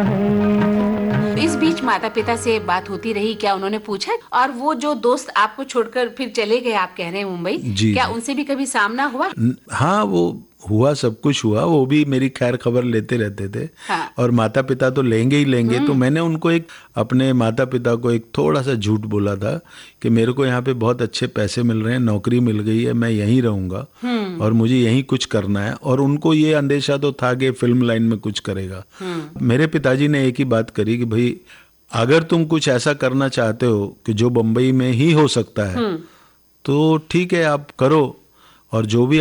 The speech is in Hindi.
इस बीच माता पिता से बात होती रही, क्या उन्होंने पूछा? और वो जो दोस्त आपको छोड़कर फिर चले गए, आप कह रहे हैं मुंबई, जी क्या जी। उनसे भी कभी सामना हुआ? हाँ, वो हुआ, सब कुछ हुआ, वो भी मेरी खैर खबर लेते रहते थे। हाँ। और माता पिता तो लेंगे ही लेंगे, तो मैंने उनको अपने माता पिता को एक थोड़ा सा झूठ बोला था कि मेरे को यहाँ पे बहुत अच्छे पैसे मिल रहे हैं, नौकरी मिल गई है, मैं यहीं रहूँगा और मुझे यहीं कुछ करना है। और उनको ये अंदेशा तो था कि फिल्म लाइन में कुछ करेगा। मेरे पिताजी ने एक ही बात करी कि भाई, अगर तुम कुछ ऐसा करना चाहते हो कि जो बम्बई में ही हो सकता है, तो ठीक है, आप करो, और जो भी